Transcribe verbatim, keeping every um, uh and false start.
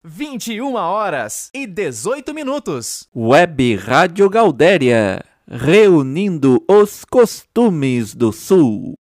vinte e uma horas e dezoito minutos. Web Rádio Gaudéria, reunindo os costumes do Sul.